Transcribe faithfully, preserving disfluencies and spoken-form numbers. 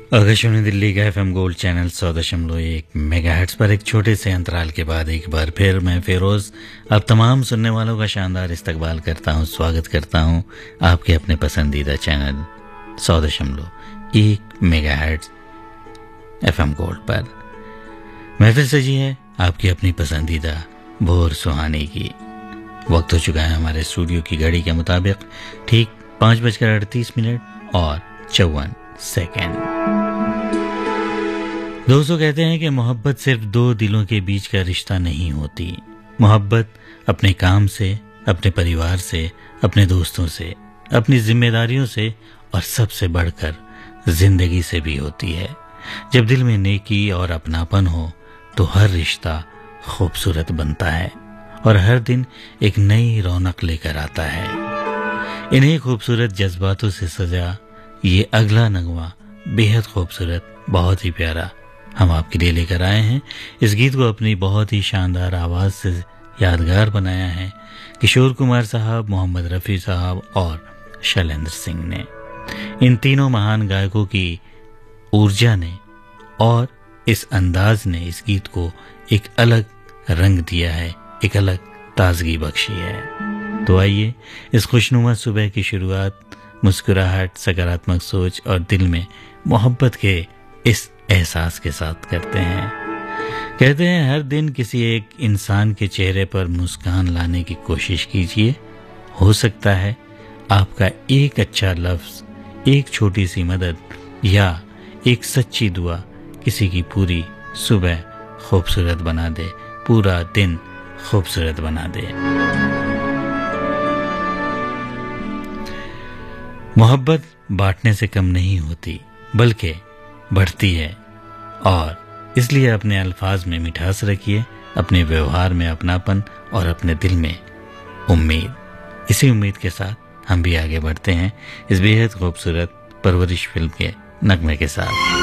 आकाशवाणी दिल्ली का FM gold channel सौ दशमलव एक मेगाहर्ट्ज पर एक छोटे से अंतराल के बाद एक बार फिर मैं फेरोज आप तमाम सुनने वालों का शानदार इस्तकबाल करता हूं, स्वागत करता हूं आपके अपने पसंदीदा चैनल सौ दशमलव एक मेगाहर्ट्ज एफएम गोल्ड पर। महफिल सजी है आपकी अपनी पसंदीदा भोर सुहानी की। वक्त हो चुका है हमारे स्टूडियो की घड़ी के मुताबिक ठीक पाँच बजकर अड़तीस मिनट और चौवन सेकेंड। दोस्तों कहते हैं कि मोहब्बत सिर्फ दो दिलों के बीच का रिश्ता नहीं होती। मोहब्बत अपने काम से, अपने परिवार से, अपने दोस्तों से, अपनी जिम्मेदारियों से और सबसे बढ़कर जिंदगी से भी होती है। जब दिल में नेकी और अपनापन हो तो हर रिश्ता खूबसूरत बनता है और हर दिन एक नई रौनक लेकर आता है। इन्हीं खूबसूरत जज्बातों से सजा ये अगला नगमा बेहद खूबसूरत, बहुत ही प्यारा हम आपके लिए लेकर आए हैं। इस गीत को अपनी बहुत ही शानदार आवाज़ से यादगार बनाया है किशोर कुमार साहब, मोहम्मद रफ़ी साहब और शैलेंद्र सिंह ने। इन तीनों महान गायकों की ऊर्जा ने और इस अंदाज ने इस गीत को एक अलग रंग दिया है, एक अलग ताजगी बख्शी है। तो आइए इस खुशनुमा सुबह की शुरुआत मुस्कुराहट, सकारात्मक सोच और दिल में मोहब्बत के इस एहसास के साथ करते हैं। कहते हैं हर दिन किसी एक इंसान के चेहरे पर मुस्कान लाने की कोशिश कीजिए। हो सकता है आपका एक अच्छा लफ्ज़, एक छोटी सी मदद या एक सच्ची दुआ किसी की पूरी सुबह खूबसूरत बना दे, पूरा दिन खूबसूरत बना दे। मोहब्बत बांटने से कम नहीं होती बल्कि बढ़ती है और इसलिए अपने अल्फाज में मिठास रखिए, अपने व्यवहार में अपनापन और अपने दिल में उम्मीद। इसी उम्मीद के साथ हम भी आगे बढ़ते हैं इस बेहद खूबसूरत परवरिश फिल्म के नगमे के साथ।